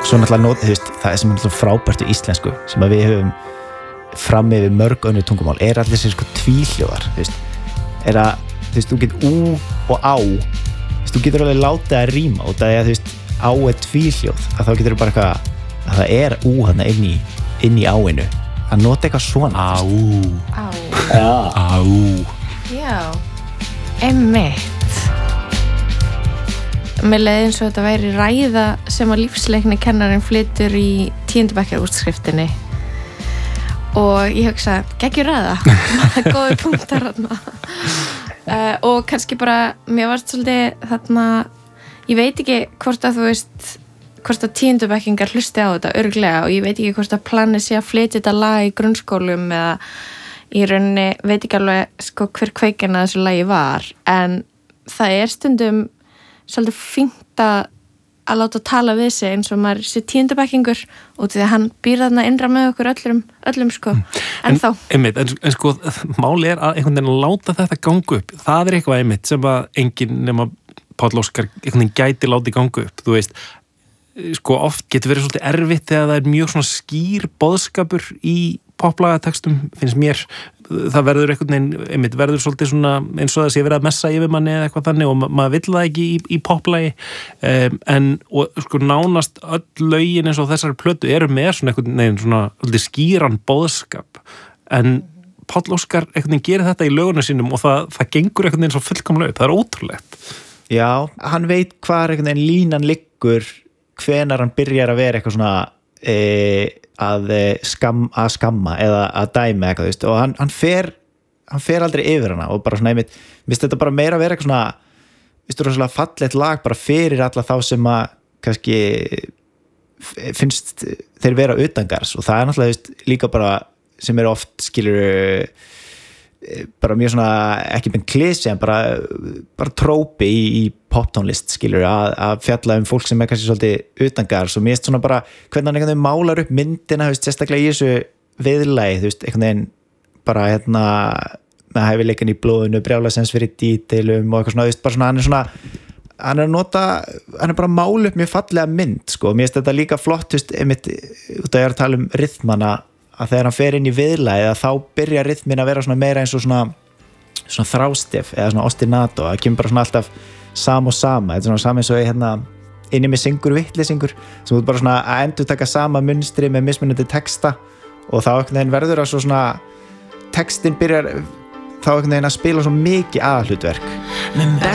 svo náttúrulega það sem náttúrulega frábært í íslensku sem að við höfum fram yfir mörg önnur tungumál allir þessi sko tvíhljóðar þú getur og á þú getur alveg látið að ríma og það á tvíhljóð að þá getur þú bara eitthvað að það þarna inn í áinu að nota eitthvað svona Já, einmitt Mér leið eins og þetta væri ræða sem að lífsleikni kennarinn flytur í 10. bekkjar útskriftinni og ég hugsa, geggjur ræða góður punktar þarna og kannski bara mér varst svolítið þarna ég veit ekki hvort að hvort að 10. bekkingar hlusti á þetta örugglega og ég veit ekki hvort að planið sé að flytja þetta lag í grunnskólum eða í rauninni veit ekki alveg sko hver kveikjan að þessu lagi var en það stundum svolítið fínt að láta tala við sig eins og maður sé 10. bekkingur út því að hann býr þarna innra með okkur öllum sko en sko máli að einhvern veginn láta þetta ganga upp það eitthvað einmitt sem að enginn nema Páll Óskar einhvern veginn gæti láti ganga upp þú veist sko oft getur verið svolítið erfitt þegar það mjög svona skýr boðskapur í poplagatekstum finnst mér það verður einhvern veginn einmitt verður svolítið svona eins og það sé verið að messa yfir manni eða eitthvað þannig og maður vill það ekki í poplagi en og sko nánast öll lögin eins og þessari plötu eru með svona einhvern veginn svona skýran boðskap en Páll Óskar einhvern veginn gerir þetta í lögunum sínum og það gengur einhvern veginn svo fullkomlega upp, það ótrúlegt Já, hann veit hvað einhvern veginn línan liggur hvenar hann byrjar að vera eitthvað svona að skamma eða að dæma eitthvað og hann fer aldrei yfir hana og bara svona einmitt minnst þetta bara meira að vera eitthvað svona rosalega fallegt lag bara fyrir alla þá sem að kannski finnst þeir vera utangars og það náttúrulega líka bara sem oft skilur bara mjög svona ekki með klísi en bara trópi í poptónlist skilur að fjalla fólk sem kannski svolítið utangars og mér svona bara hvernig hann einhvern veginn málar upp myndina sérstaklega í þessu viðlagi einhvern veginn bara með hæfileikan í blóðinu brjálæðisins fyrir dítilum og eitthvað svona bara hann er bara að mála upp mjög fallega mynd sko, mér finnst þetta líka flott einmitt út að ég að tala rithmana að þegar hann fer inn í viðlagið að þá byrja rytmin að vera svona meira eins og svona þrástef eða svona ostinato, það kemur bara svona alltaf sama þetta svona sama eins og inni með vittlisingur sem þú bara svona að endurtaka sama munstri með mismunandi texta og þá einhvern veginn verður að svo svona textin byrjar þá einhvern veginn að spila svo mikið aðhlutverk Men back